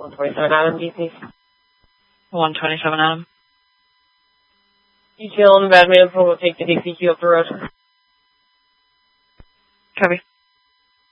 127 Adam, DC. 127 Adam. Detail and bad man will take the DCQ up the road. Copy.